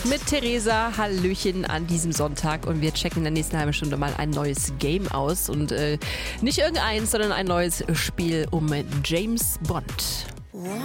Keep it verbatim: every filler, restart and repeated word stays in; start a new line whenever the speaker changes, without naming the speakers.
mit Theresa. Hallöchen an diesem Sonntag und wir checken in der nächsten halben Stunde mal ein neues Game aus und äh, nicht irgendeins, sondern ein neues Spiel um James Bond.
One,